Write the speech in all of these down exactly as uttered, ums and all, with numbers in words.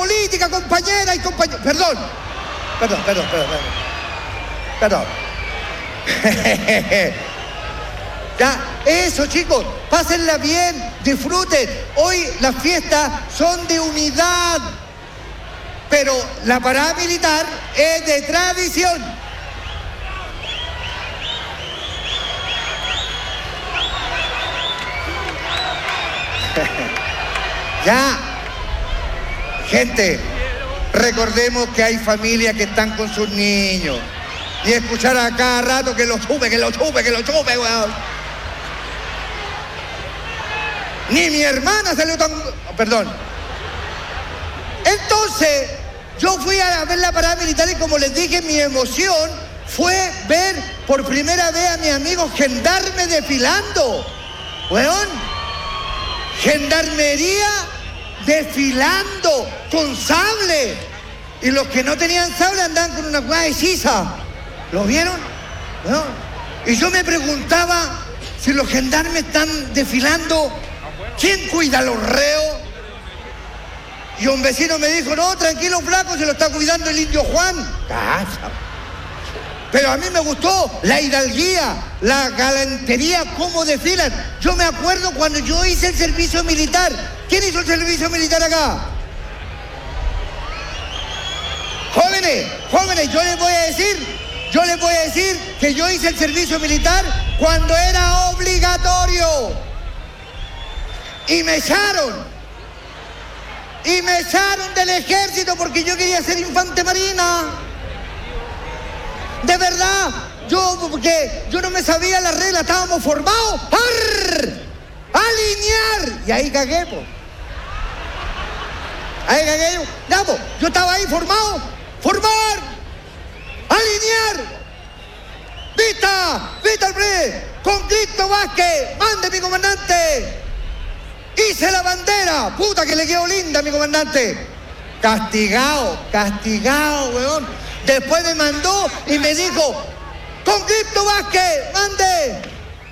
política, compañera y compañero. Perdón, perdón, perdón, perdón, perdón. Perdón. Ya, eso, chicos, pásenla bien, disfruten. Hoy las fiestas son de unidad, pero la parada militar es de tradición. Ya, gente, recordemos que hay familias que están con sus niños y escuchar a cada rato que lo chupe, que lo chupe, que lo chupe, weón. Ni mi hermana salió tan... Perdón. Entonces, yo fui a ver la parada militar y como les dije, mi emoción fue ver por primera vez a mis amigos gendarme desfilando. Weón, gendarmería desfilando con sable. Y los que no tenían sable andaban con una hueá de sisa. ¿Lo vieron? Weón. Y yo me preguntaba, si los gendarmes están desfilando, ¿quién cuida a los reos? Y un vecino me dijo, no, tranquilo, flaco, se lo está cuidando el indio Juan. Casa. Pero a mí me gustó la hidalguía, la galantería, cómo desfilan. Yo me acuerdo cuando yo hice el servicio militar. ¿Quién hizo el servicio militar acá? Jóvenes, jóvenes, yo les voy a decir, yo les voy a decir que yo hice el servicio militar cuando era obligatorio. Y me echaron. Y me echaron del ejército porque yo quería ser infante marina. De verdad, yo, porque yo no me sabía las reglas, estábamos formados. ¡Arr! ¡Alinear! Y ahí cagué, po. Ahí cagué yo. Ya, po. Yo estaba ahí formado. ¡Formar! ¡Alinear! ¡Vista! ¡Vista al pre! ¡Con Cristo Vázquez! ¡Mande, mi comandante! ¡Hice la bandera! ¡Puta que le quedó linda, mi comandante! Castigado, castigado, weón. Después me mandó y me dijo, ¡con Cristo Vázquez! ¡Mande!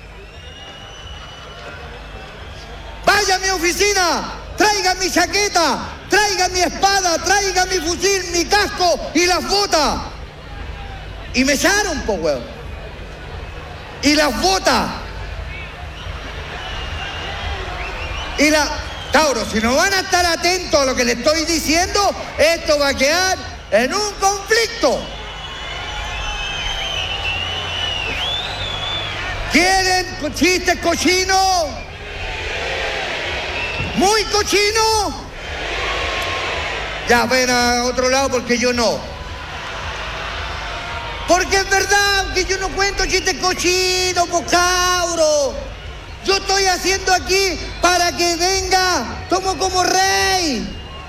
¡Vaya a mi oficina! ¡Traiga mi chaqueta! ¡Traiga mi espada! ¡Traiga mi fusil, mi casco y las botas! Y me echaron, po, weón. Y las botas. Y la... Cabros, si no van a estar atentos a lo que les estoy diciendo, esto va a quedar en un conflicto. ¿Quieren chistes cochinos? ¿Muy cochinos? Ya, ven a otro lado porque yo no. Porque es verdad que yo no cuento chistes cochinos, po, cabros. Yo estoy haciendo aquí para que venga, tomo como rey.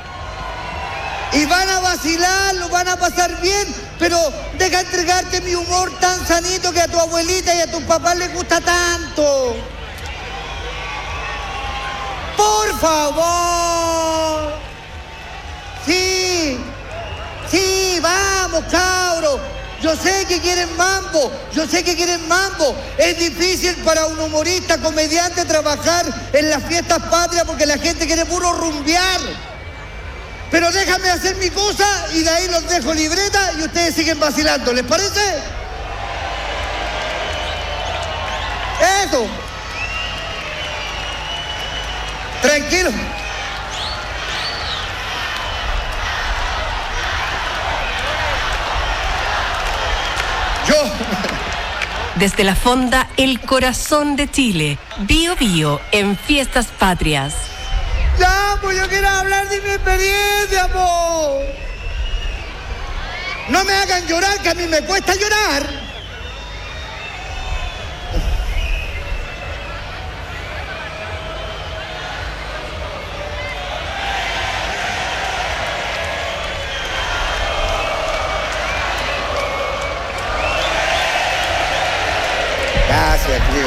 Y van a vacilar, lo van a pasar bien, pero deja entregarte mi humor tan sanito que a tu abuelita y a tu papá les gusta tanto. Por favor. Sí, sí, vamos, cabros. Yo sé que quieren mambo, yo sé que quieren mambo. Es difícil para un humorista, comediante, trabajar en las fiestas patrias porque la gente quiere puro rumbear. Pero déjame hacer mi cosa y de ahí los dejo libreta y ustedes siguen vacilando. ¿Les parece? Eso. Tranquilo. Yo. Desde la fonda El Corazón de Chile, Bío Bío en Fiestas Patrias. Ya, pues yo quiero hablar de mi experiencia, po. No me hagan llorar, que a mí me cuesta llorar. Gracias, querido.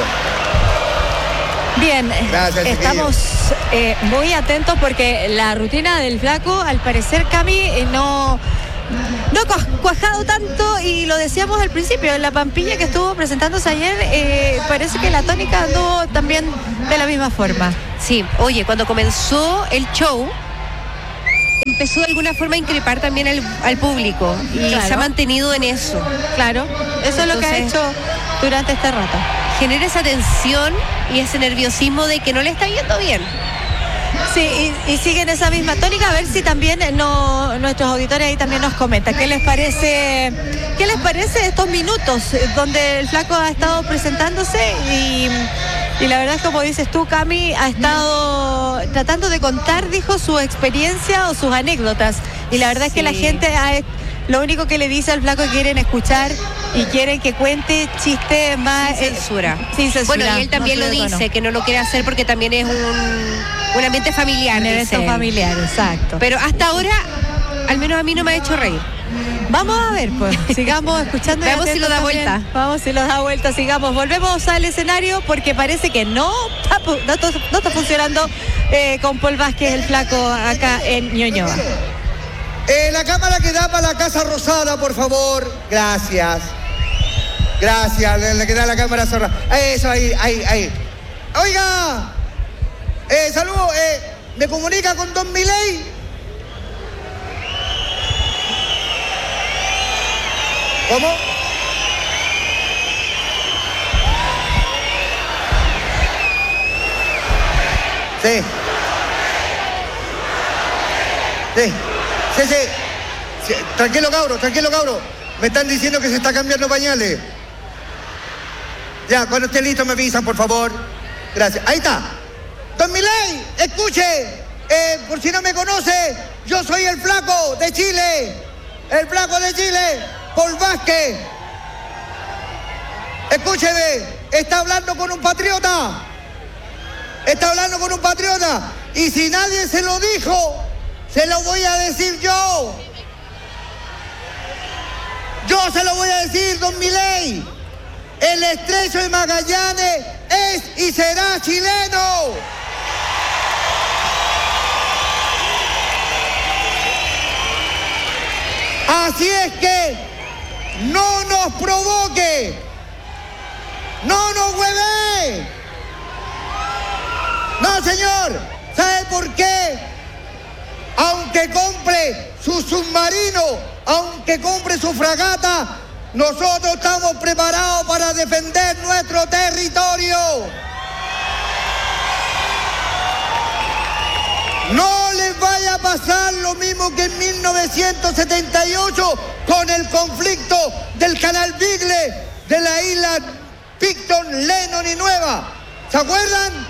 Bien, Gracias, estamos eh, muy atentos porque la rutina del flaco, al parecer, Cami, eh, no, no ha cuajado tanto y lo decíamos al principio, en la Pampilla que estuvo presentándose ayer, eh, parece que la tónica anduvo también de la misma forma. Sí, oye, cuando comenzó el show, empezó de alguna forma a increpar también al, al público y Claro. se ha mantenido en eso. Claro, eso es lo que ha Entonces- hecho durante este rato. Genera esa tensión y ese nerviosismo de que no le está yendo bien. Sí, y, y siguen esa misma tónica, a ver si también no, nuestros auditores ahí también nos comentan. ¿Qué les parece, qué les parece estos minutos donde el flaco ha estado presentándose y, y la verdad es como dices tú, Cami, ha estado tratando de contar, dijo, su experiencia o sus anécdotas. Y la verdad es que Sí. la gente ha, lo único que le dice al flaco es que quieren escuchar y quieren que cuente chistes más... Sin censura. eh, sin censura. Bueno, y él también no lo sé de tono. dice, que no lo quiere hacer porque también es un, un ambiente familiar. Un dice evento él. familiar, exacto. Pero hasta ahora, al menos a mí no me ha hecho reír. Vamos a ver, pues, sigamos escuchando. y Veamos si lo da atentos también. vuelta. Vamos si lo da vuelta, sigamos. Volvemos al escenario porque parece que no está, pu- no, to- no está funcionando eh, con Paul Vázquez, el flaco, acá en Ñuñoa. Eh, la cámara que da para la Casa Rosada, por favor. Gracias. Gracias, la, la que da la cámara zorra. Eso, ahí, ahí, ahí. Oiga, eh, saludo, eh, ¿me comunica con Don Milei? ¿Cómo? Sí. Sí, sí, sí. Sí, tranquilo, cabro, tranquilo, cabro. Me están diciendo que se está cambiando pañales. Ya, cuando esté listo me avisan, por favor. Gracias. Ahí está. Don Milei, escuche. Eh, por si no me conoce, yo soy el flaco de Chile. El flaco de Chile, Paul Vázquez. Escúcheme, está hablando con un patriota. Está hablando con un patriota. Y si nadie se lo dijo, se lo voy a decir yo. Yo se lo voy a decir, don Milei. El estrecho de Magallanes es y será chileno. Así es que no nos provoque. No nos hueve. No, señor. ¿Sabe por qué? Aunque compre su submarino, aunque compre su fragata, nosotros estamos preparados para defender nuestro territorio. No les vaya a pasar lo mismo que en mil novecientos setenta y ocho con el conflicto del canal Beagle de la isla Picton, Lennon y Nueva. ¿Se acuerdan?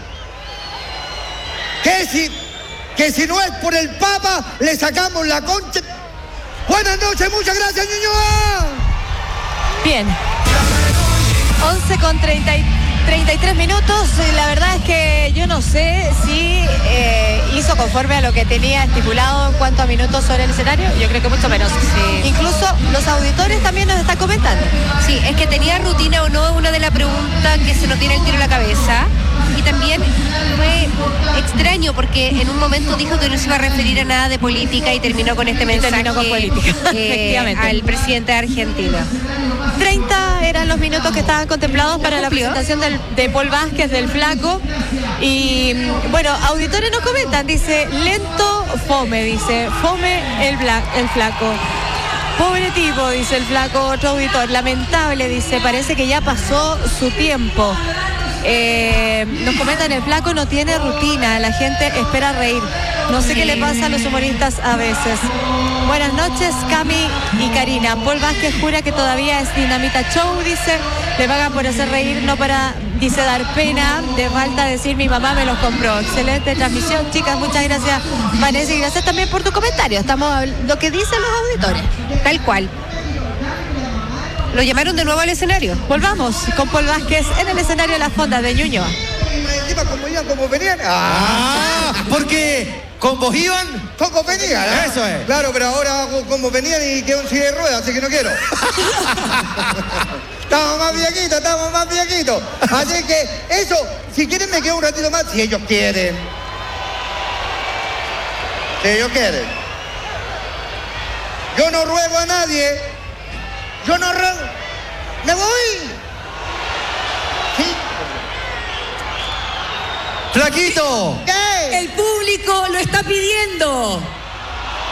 Que si, que si no es por el Papa, le sacamos la concha. Buenas noches, muchas gracias, Ñuñoa. Bien. once con treinta y tres minutos. La verdad es que yo no sé si eh, hizo conforme a lo que tenía estipulado en cuanto a minutos sobre el escenario. Yo creo que mucho menos. Sí. Incluso los auditores también nos están comentando. Sí, es que tenía rutina o no, una de las preguntas que se nos tiene el tiro en la cabeza. Y también fue extraño porque en un momento dijo que no se iba a referir a nada de política y terminó con este mensaje terminó con política, eh, efectivamente. al presidente de Argentina. treinta eran los minutos que estaban contemplados para la cumplió? presentación del, de Paul Vázquez, del flaco. Y mm, bueno, auditores nos comentan, dice, lento, fome, dice, fome el, bla- el flaco. Pobre tipo, dice el flaco, otro auditor, lamentable, dice, parece que ya pasó su tiempo. Eh, nos comentan, el flaco no tiene rutina, la gente espera reír. No sé Sí. qué le pasa a los humoristas a veces. Buenas noches, Cami y Karina. Paul Vázquez jura que todavía es Dinamita Show, dice. Le pagan por hacer reír, no para, dice, dar pena. De falta decir mi mamá me los compró. Excelente transmisión, chicas. Muchas gracias, Vanessa, y gracias también por tu comentario. Estamos habl- lo que dicen los auditores. Tal cual. Lo llamaron de nuevo al escenario. Volvamos con Paul Vázquez en el escenario de las fondas de Ñuñoa. Encima, como iban, como venían. ¡Ah! Ah, porque con vos iban. Como venían. ¿eh? Eso es. Claro, pero ahora hago como venían y quedo en silla de ruedas, así que no quiero. Estamos más viejitos, estamos más viejitos. Así que eso, si quieren me quedo un ratito más, si ellos quieren. Si ellos quieren. Yo no ruego a nadie. Yo no ruego. ¡Me voy! ¿Sí? Flaquito. ¿Qué? El público lo está pidiendo.